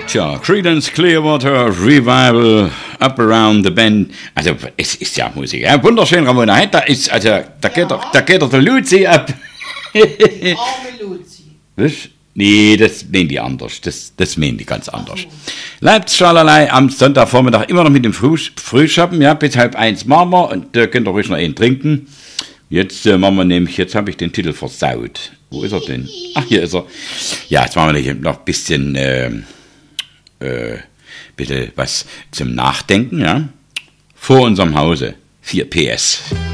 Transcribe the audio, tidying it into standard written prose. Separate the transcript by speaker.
Speaker 1: Tja, Creedence Clearwater Revival, Up Around the Bend. Also, es ist ja Musik. Ja, wunderschön, Ramona. Da ist, also, da geht doch der Luzi ab.
Speaker 2: Arme Luzi.
Speaker 1: Was? Nee, das meinen die anders. Das meinen die ganz anders. Leipzig allerlei am Sonntagvormittag immer noch mit dem Frühschoppen, ja, bis 12:30 machen wir und da könnt ihr ruhig noch einen trinken. Jetzt machen wir nämlich, jetzt habe ich den Titel versaut. Wo ist er denn? Ach, hier ist er. Ja, jetzt machen wir noch ein bisschen was zum Nachdenken, ja. Vor unserem Hause. 4 PS.